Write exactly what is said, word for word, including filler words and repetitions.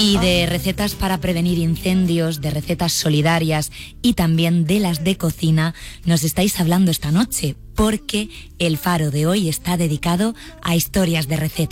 Y de recetas para prevenir incendios, de recetas solidarias y también de las de cocina nos estáis hablando esta noche, porque el Faro de hoy está dedicado a historias de recetas.